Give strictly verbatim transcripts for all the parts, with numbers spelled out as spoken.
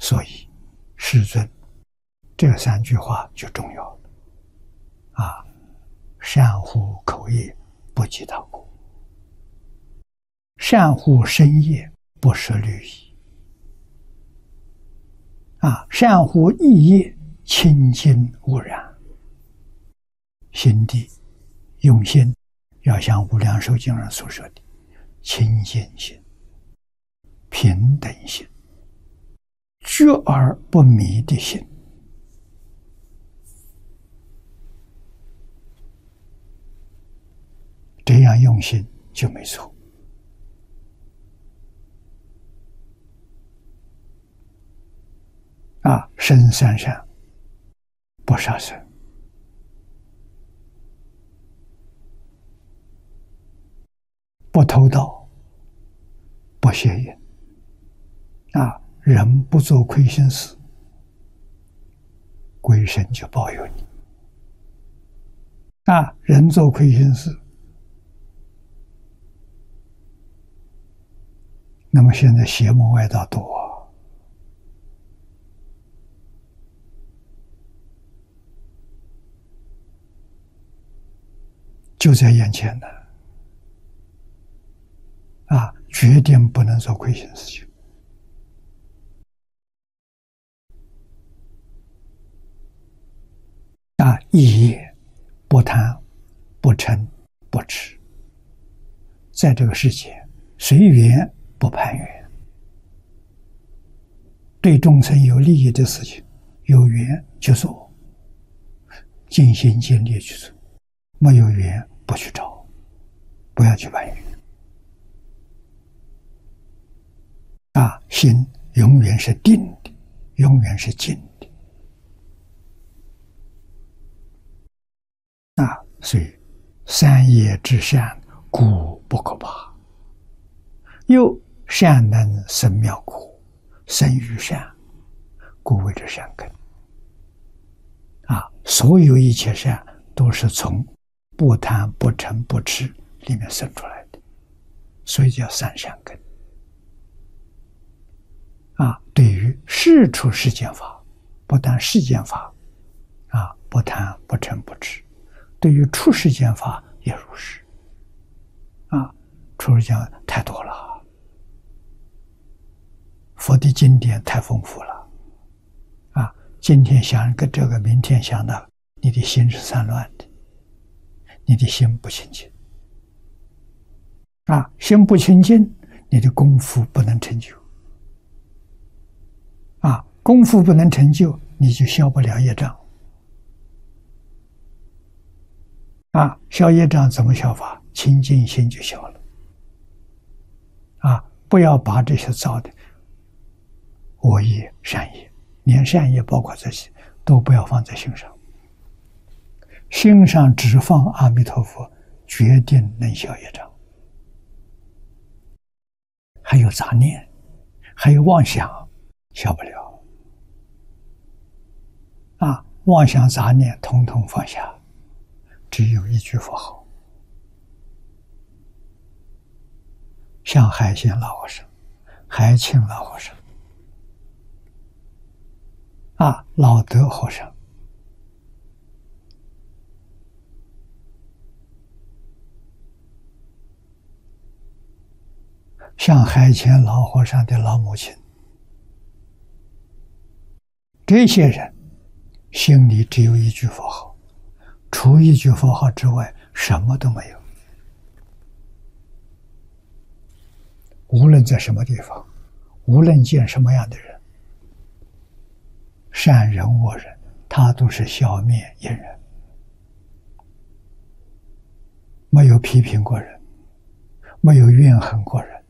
所以世尊这三句话就重要了啊！善护口业，不计他过；善护身业，不舍律仪。啊，善护意业，清净无染。心地用心，要像《无量寿经》上所说的清净心、平等心、觉而不迷的心。这样用心就没错。啊，身三善，不杀生，不偷盗，不邪淫。啊，人不做亏心事，鬼神就保佑你。啊，人做亏心事，那么现在邪魔外道多。就在眼前呢，啊，决定不能做亏心事情。啊，一业不贪、不嗔、不痴，在这个世界随缘不攀缘，对众生有利益的事情，有缘就做，尽心尽力去做。没有缘不去找，不要去攀缘。啊，心永远是定的，永远是静的。啊，所以三业之善，故不可拔。又善能生妙果，生于善，故谓之善根。啊，所有一切善都是从不贪、不嗔、不痴里面生出来的，所以叫三善根。啊，对于事出世间法，不但世间法，啊，不贪、不嗔、不痴，对于出世间法也如是。啊，出世间太多了，佛的经典太丰富了。啊，今天想个这个，明天想那个，你的心是散乱的。你的心不清净，啊，心不清净，你的功夫不能成就，啊，功夫不能成就，你就消不了业障，啊，消业障怎么消法？清净心就消了，啊，不要把这些造的恶业、善业，连善业包括这些，都不要放在心上。心上只放阿弥陀佛，决定能消业障。还有杂念，还有妄想，消不了。啊，妄想杂念统统放下，只有一句佛号。像海鲜老和尚、海清老和尚、啊老德和尚。像海前老和尚的老母亲，这些人心里只有一句佛号，除一句佛号之外，什么都没有。无论在什么地方，无论见什么样的人，善人恶人，他都是消灭一人，没有批评过人，没有怨恨过人。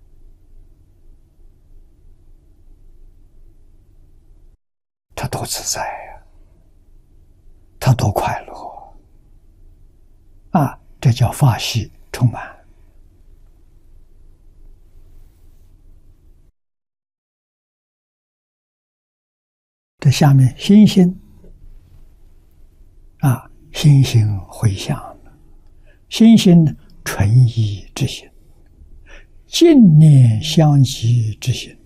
他多自在呀，他多快乐啊！这叫法喜充满。这下面心心啊，心心回向，心心纯一之心，净念相继之心，